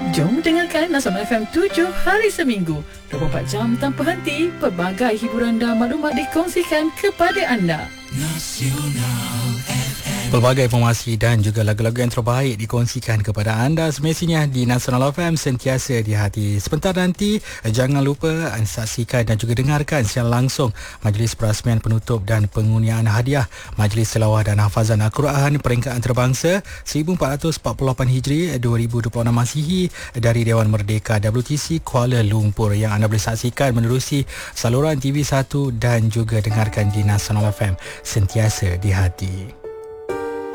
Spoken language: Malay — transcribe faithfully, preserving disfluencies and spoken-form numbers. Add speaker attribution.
Speaker 1: Jom dengarkan Nasional F M tujuh hari seminggu, dua puluh empat jam tanpa henti. Pelbagai hiburan dan maklumat dikongsikan kepada anda. Nasional F M.
Speaker 2: Pelbagai informasi dan juga lagu-lagu yang terbaik dikongsikan kepada anda semestinya di Nasional F M, sentiasa di hati. Sebentar nanti, jangan lupa saksikan dan juga dengarkan secara langsung majlis perasmian penutup dan pengundian hadiah Majlis Tilawah dan Hafazan Al-Quran peringkat antarabangsa seribu empat ratus empat puluh lapan Hijri dua ribu dua puluh enam Masihi dari Dewan Merdeka W T C Kuala Lumpur, yang anda boleh saksikan menerusi saluran T V satu dan juga dengarkan di Nasional F M, sentiasa di hati.